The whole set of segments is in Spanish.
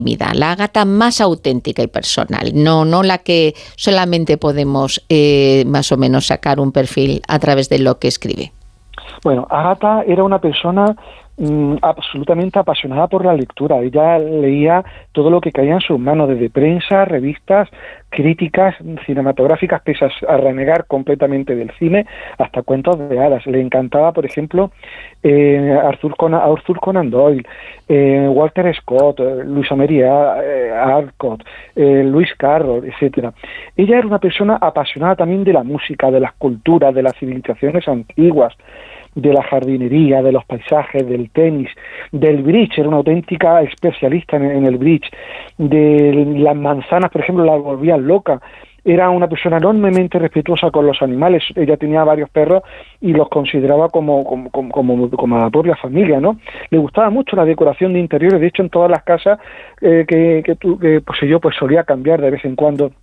la Ágata más auténtica y personal, no la que solamente podemos más o menos sacar un perfil a través de lo que escribe. Bueno, Ágata era una persona absolutamente apasionada por la lectura. Ella leía todo lo que caía en sus manos, desde prensa, revistas, críticas cinematográficas, pese a renegar completamente del cine, hasta cuentos de hadas. Le encantaba, por ejemplo, Arthur Conan Doyle, Walter Scott, Louisa May Alcott, Lewis Carroll, etcétera. Ella era una persona apasionada también de la música, de las culturas, de las civilizaciones antiguas, de la jardinería, de los paisajes, del tenis, del bridge. Era una auténtica especialista en el bridge, de las manzanas, por ejemplo, la volvía loca. Era una persona enormemente respetuosa con los animales. Ella tenía varios perros y los consideraba como la propia familia, ¿no? Le gustaba mucho la decoración de interiores. De hecho, en todas las casas que yo solía cambiar de vez en cuando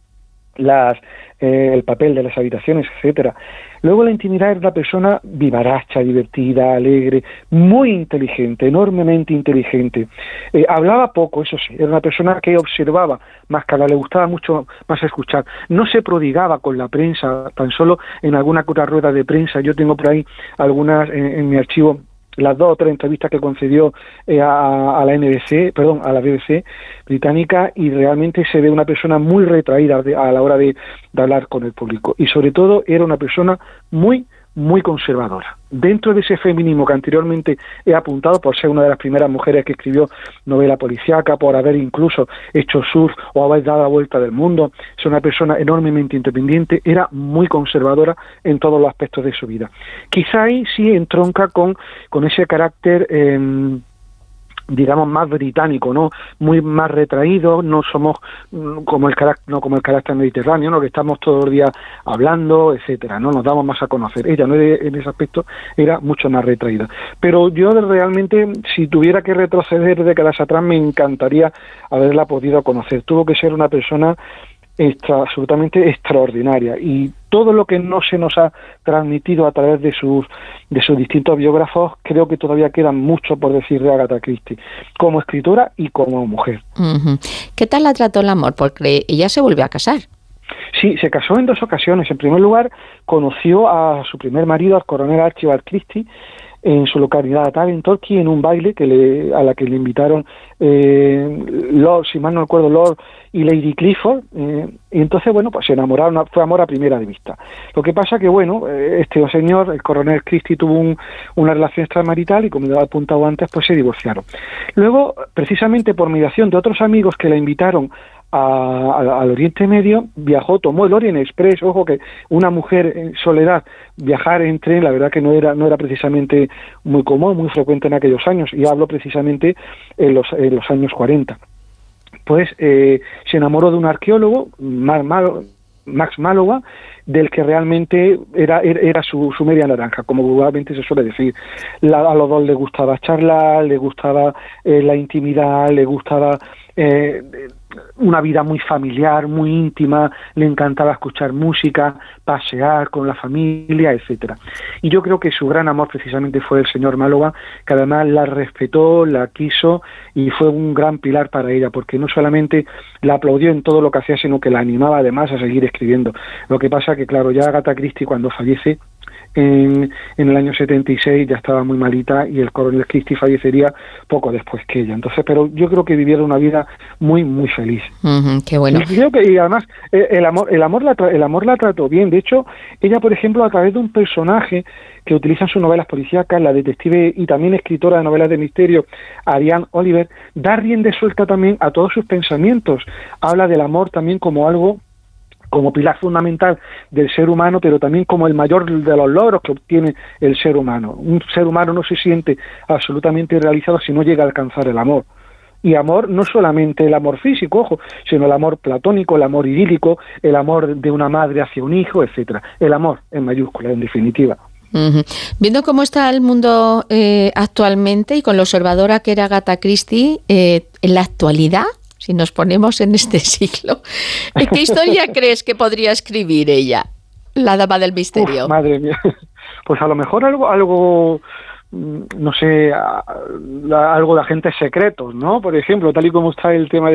el papel de las habitaciones, etcétera. Luego, la intimidad, era una persona vivaracha, divertida, alegre, muy inteligente, enormemente inteligente. Hablaba poco, eso sí, era una persona que observaba más que hablar, le gustaba mucho más escuchar. No se prodigaba con la prensa, tan solo en alguna que otra rueda de prensa. Yo tengo por ahí algunas en mi archivo, las 2 o 3 entrevistas que concedió a la BBC británica, y realmente se ve una persona muy retraída a la hora de hablar con el público. Y sobre todo era una persona muy conservadora. Dentro de ese feminismo que anteriormente he apuntado, por ser una de las primeras mujeres que escribió novela policíaca, por haber incluso hecho surf o haber dado la vuelta del mundo, es una persona enormemente independiente, era muy conservadora en todos los aspectos de su vida. Quizá ahí sí entronca con ese carácter digamos más británico, ¿no? Muy más retraído, no somos como el carácter mediterráneo, ¿no? Que estamos todos los días hablando, etcétera, ¿no? Nos damos más a conocer. Ella no en ese aspecto era mucho más retraída. Pero yo realmente, si tuviera que retroceder décadas atrás, me encantaría haberla podido conocer. Tuvo que ser una persona absolutamente extraordinaria, y todo lo que no se nos ha transmitido a través de sus distintos biógrafos, creo que todavía queda mucho por decir de Agatha Christie, como escritora y como mujer. Uh-huh. ¿Qué tal la trató el amor? Porque ella se volvió a casar. Sí, se casó en 2 ocasiones. En primer lugar, conoció a su primer marido, al coronel Archibald Christie, en su localidad natal, en Torquay, en un baile a la que le invitaron Lord, si mal no recuerdo, Lord y Lady Clifford, y entonces, bueno, pues se enamoraron, fue amor a primera vista. Lo que pasa que, bueno, este señor, el coronel Christie, tuvo una relación extramarital y, como lo he apuntado antes, pues se divorciaron. Luego, precisamente por mediación de otros amigos que la invitaron al Oriente Medio, viajó, tomó el Orient Express. Ojo que una mujer en soledad viajar en tren, la verdad que no era precisamente muy común, muy frecuente en aquellos años, y hablo precisamente en los años 40. Pues se enamoró de un arqueólogo, Max Mallowa, del que realmente era su media naranja, como vulgarmente se suele decir. A los dos les gustaba charlar, les gustaba la intimidad, les gustaba una vida muy familiar, muy íntima, le encantaba escuchar música, pasear con la familia, etcétera. Y yo creo que su gran amor precisamente fue el señor Mallowa, que además la respetó, la quiso y fue un gran pilar para ella, porque no solamente la aplaudió en todo lo que hacía, sino que la animaba además a seguir escribiendo. Lo que pasa que, claro, ya Agatha Christie, cuando fallece en el año 76, ya estaba muy malita, y el coronel Christie fallecería poco después que ella. Entonces, pero yo creo que vivieron una vida muy feliz. Qué bueno. Y además el amor la trató bien. De hecho, ella, por ejemplo, a través de un personaje que utiliza en sus novelas policíacas, la detective y también escritora de novelas de misterio, Ariane Oliver, da rienda suelta también a todos sus pensamientos. Habla del amor también como algo, como pilar fundamental del ser humano, pero también como el mayor de los logros que obtiene el ser humano. Un ser humano no se siente absolutamente realizado si no llega a alcanzar el amor. Y amor, no solamente el amor físico, ojo, sino el amor platónico, el amor idílico, el amor de una madre hacia un hijo, etcétera. El amor en mayúsculas, en definitiva. Uh-huh. Viendo cómo está el mundo actualmente y con lo observadora que era Agatha Christie, en la actualidad, si nos ponemos en este siglo, ¿qué historia crees que podría escribir ella, la dama del misterio? Madre mía, pues a lo mejor algo no sé, algo de agentes secretos, ¿no? Por ejemplo, tal y como está el tema de